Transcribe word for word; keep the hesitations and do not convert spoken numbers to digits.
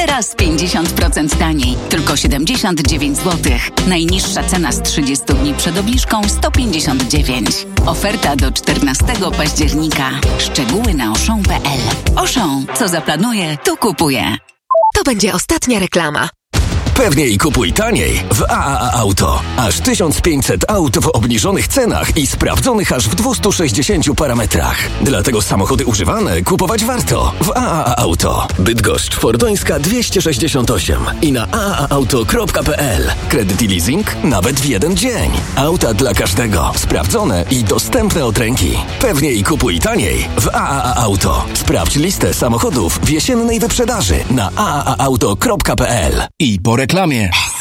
Teraz pięćdziesiąt procent taniej. Tylko siedemdziesiąt dziewięć złotych. Najniższa cena z trzydziestu dni przed obniżką sto pięćdziesiąt dziewięć. Oferta do czternastego października. Szczegóły na auchan kropka p l. Auchan. Co zaplanuje, to kupuje. To będzie ostatnia reklama. Pewniej kupuj taniej w A A A Auto. Aż tysiąc pięćset aut w obniżonych cenach i sprawdzonych aż w dwieście sześćdziesięciu parametrach. Dlatego samochody używane kupować warto w A A A Auto. Bydgoszcz, Fordońska dwieście sześćdziesiąt osiem i na a a auto kropka p l. Kredyt i leasing nawet w jeden dzień. Auta dla każdego. Sprawdzone i dostępne od ręki. Pewniej kupuj taniej w A A A Auto. Sprawdź listę samochodów w jesiennej wyprzedaży na a a auto kropka p l. I po reklamie.